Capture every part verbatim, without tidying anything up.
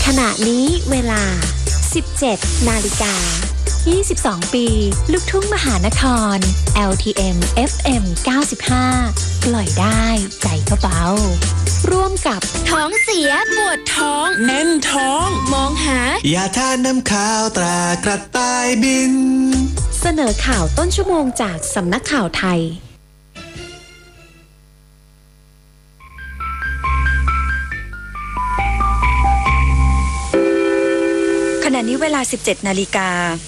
ณะนี้เวลา สิบเจ็ดนาฬิกายี่สิบสอง ปีลูกทุ่งมหานคร แอล ที เอ็ม เอฟ เอ็ม เก้าสิบห้า ปล่อยได้ใจก็เบาร่วมกับท้องเสียปวดท้องแน่นท้องมองหายาทานน้ำข้าวตรากระต่ายบินเสนอข่าวต้นชั่วโมงจากสำนักข่าวไทยขณะนี้เวลา สิบเจ็ดนาฬิกา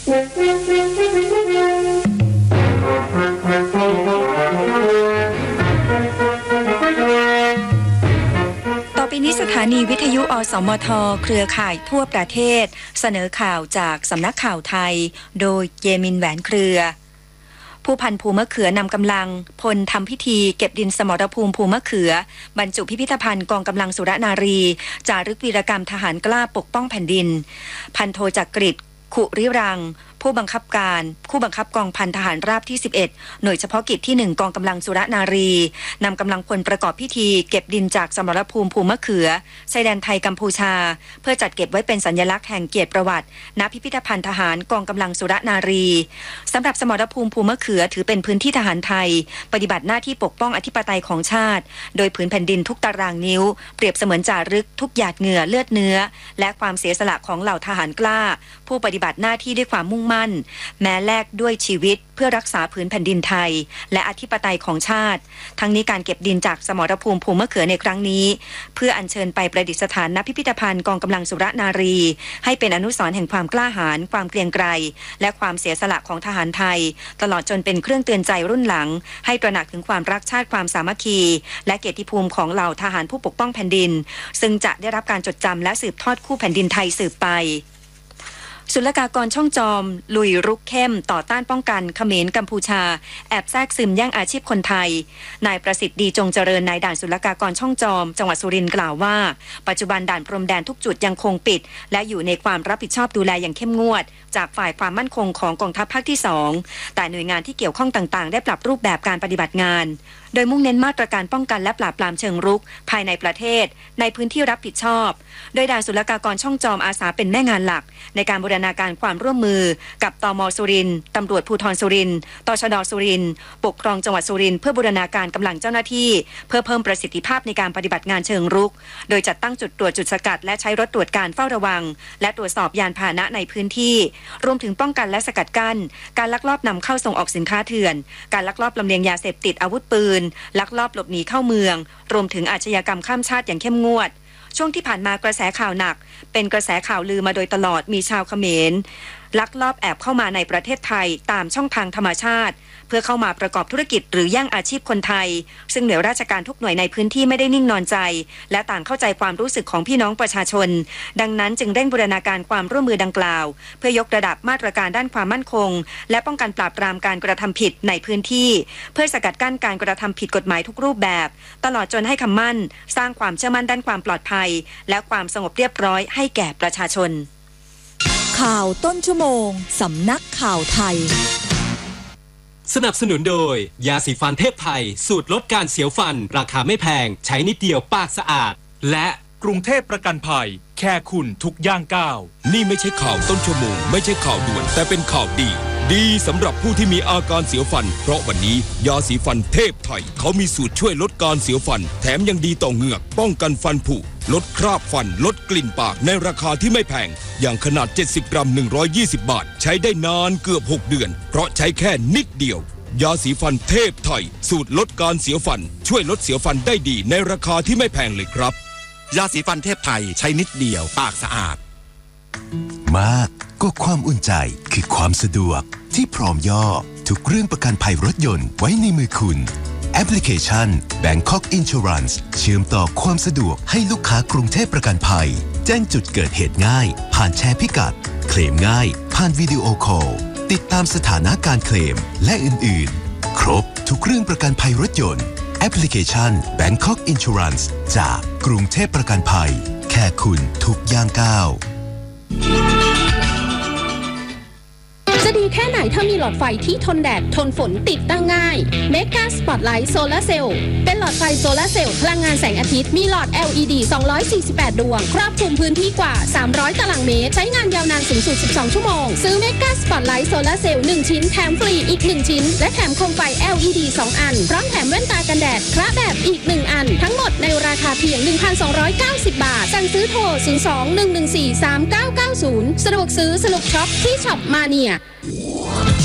ต่อไปนี้สถานีวิทยุอสมทเครือข่ายทั่วประเทศเสนอข่าวจากสำนักข่าวไทยโดยเยมินแหวนเครือผู้พันภูมะเขือนำกำลังพลทำพิธีเก็บดินสมรภูมิภูมะเขือบรรจุพิพิธภัณฑ์กองกำลังสุรนารีจารึกวีรกรรมทหารกล้าปกป้องแผ่นดินพันโทจักริดขุริรังผู้บังคับการผู้บังคับกองพันทหารราบที่สิบเอ็ดหน่วยเฉพาะกิจที่หนึ่งกองกำลังสุรนารีนำกำลังพลประกอบพิธีเก็บดินจากสมรภูมิภูมะเขือชายแดนไทยกัมพูชาเพื่อจัดเก็บไว้เป็นสัญลักษณ์แห่งเกียรติประวัติณพิพิธภัณฑ์ทหารกองกำลังสุรนารีสำหรับสมรภูมิภูมะเขือถือเป็นพื้นที่ทหารไทยปฏิบัติหน้าที่ปกป้องอธิปไตยของชาติโดยผืนแผ่นดินทุกตารางนิ้วเปรียบเสมือนจารึกทุกหยาดเหงื่อเลือดเนื้อและความเสียสละของเหล่าทหารกล้าผู้ปฏิบัติหน้าที่ด้วยความมุ่งมั่นแม้แลกด้วยชีวิตเพื่อรักษาพื้นแผ่นดินไทยและอธิปไตยของชาติทั้งนี้การเก็บดินจากสมรภูมิภูมะเขือในครั้งนี้เพื่ออัญเชิญไปประดิษฐานณพิพิธภัณฑ์กองกำลังสุรนารีให้เป็นอนุสรณ์แห่งความกล้าหาญความเกรียงไกรและความเสียสละของทหารไทยตลอดจนเป็นเครื่องเตือนใจรุ่นหลังให้ตระหนักถึงความรักชาติความสามัคคีและเกียรติภูมิของเหล่าทหารผู้ปกป้องแผ่นดินซึ่งจะได้รับการจดจำและสืบทอดคู่แผ่นดินไทยสืบไปศุลกากรช่องจอมลุยรุกเข้มต่อต้านป้องกันเขมรกัมพูชาแอบแทรกซึมแย่งอาชีพคนไทยนายประสิทธิ์ดีจงเจริญนายด่านศุลกากรช่องจอมจังหวัดสุรินทร์กล่าวว่าปัจจุบันด่านพรมแดนทุกจุดยังคงปิดและอยู่ในความรับผิดชอบดูแลอย่างเข้มงวดจากฝ่ายความมั่นคงของกองทัพภาคที่สองแต่หน่วยงานที่เกี่ยวข้องต่างๆได้ปรับรูปแบบการปฏิบัติงานโดยมุ่งเน้นมาตรการป้องกันและปราบปรามเชิงรุกภายในประเทศในพื้นที่รับผิดชอบโดยด่านศุลกากรช่องจอมอาสาเป็นแม่งานหลักในการบูรณาการความร่วมมือกับตม.สุรินทร์ตำรวจภูธรสุรินทร์ตชด.สุรินทร์ปกครองจังหวัดสุรินทร์เพื่อบูรณาการกำลังเจ้าหน้าที่เพื่อเพิ่มประสิทธิภาพในการปฏิบัติงานเชิงรุกโดยจัดตั้งจุดตรวจจุดสกัดและใช้รถตรวจการเฝ้าระวังและตรวจสอบยานพาหนะในพื้นที่รวมถึงป้องกันและสกัดกั้นการลักลอบนำเข้าส่งออกสินค้าเถื่อนการลักลอบลำเลียงยาเสพติดอาวุธปืนลักลอบหลบหนีเข้าเมืองรวมถึงอาชญากรรมข้ามชาติอย่างเข้มงวดช่วงที่ผ่านมากระแสข่าวหนักเป็นกระแสข่าวลือมาโดยตลอดมีชาวเขมรลักลอบแอบเข้ามาในประเทศไทยตามช่องทางธรรมชาติเพื่อเข้ามาประกอบธุรกิจหรือแย่งอาชีพคนไทยซึ่งหน่วยราชการทุกหน่วยในพื้นที่ไม่ได้นิ่งนอนใจและต่างเข้าใจความรู้สึกของพี่น้องประชาชนดังนั้นจึงเร่งบูรณาการความร่วมมือดังกล่าวเพื่อยกระดับมาตรการด้านความมั่นคงและป้องกันปราบปรามการกระทำผิดในพื้นที่เพื่อสกัดกั้นการกระทำผิดกฎหมายทุกรูปแบบตลอดจนให้คำมั่นสร้างความเชื่อมั่นด้านความปลอดภัยและความสงบเรียบร้อยให้แก่ประชาชนข่าวต้นชั่วโมงสำนักข่าวไทยสนับสนุนโดยยาสีฟันเทพไทยสูตรลดการเสียวฟันราคาไม่แพงใช้นิดเดียวปากสะอาดและกรุงเทพประกันภัยแค่คุณทุกย่างก้าวนี่ไม่ใช่ข่าวต้นชั่วโมงไม่ใช่ข่าวด่วนแต่เป็นข่าวดีดีสำหรับผู้ที่มีอาการเสียวฟันเพราะวันนี้ยาสีฟันเทพไทยเขามีสูตรช่วยลดการเสียวฟันแถมยังดีต่อเหงือกป้องกันฟันผุลดคราบฟันลดกลิ่นปากในราคาที่ไม่แพงอย่างขนาดเจ็ดสิบกรัมหนึ่งร้อยยี่สิบบาทใช้ได้นานเกือบหกเดือนเพราะใช้แค่นิดเดียวยาสีฟันเทพไทยสูตรลดการเสียวฟันช่วยลดเสียวฟันได้ดีในราคาที่ไม่แพงเลยครับยาสีฟันเทพไทยใช้นิดเดียวปากสะอาดมากก็ความอุ่นใจคือความสะดวกที่พร้อมย่อทุกเรื่องประกันภัยรถยนต์ไว้ในมือคุณแอปพลิเคชัน Bangkok Insurance เชื่อมต่อความสะดวกให้ลูกค้ากรุงเทพประกันภัยแจ้งจุดเกิดเหตุง่ายผ่านแชร์พิกัดเคลมง่ายผ่านวิดีโอคอลติดตามสถานะการเคลมและอื่นๆครบทุกเรื่องประกันภัยรถยนต์แอปพลิเคชัน Bangkok Insurance จากกรุงเทพประกันภัยแค่คุณทุกย่างก้าวสดีแค่ไหนถ้ามีหลอดไฟที่ทนแดดทนฝนติดตั้งง่าย Mega Spotlight Solar Cell เป็นหลอดไฟโซลาร์เซลล์พลังงานแสงอาทิตย์มีหลอด แอล อี ดี สองร้อยสี่สิบแปด ดวงครอบคลุมพื้นที่กว่าสามร้อยตารางเมตรใช้งานยาวนานสูงสุดสิบสองชั่วโมงซื้อ Mega Spotlight Solar Cell หนึ่งชิ้นแถมฟรีอีกหนึ่งชิ้นและแถมโคมไฟ แอล อี ดี สองอันพร้อมแถมแว่นตากันแดดพระแบบอีกหนึ่งอันทั้งหมดในราคาเพียง หนึ่งพันสองร้อยเก้าสิบ บาทสั่งซื้อโทรศูนย์ สอง หนึ่ง หนึ่ง สี่ สาม เก้า เก้า ศูนย์สะดวกซื้อสนุกช็อปที่ช็อปมาเนีย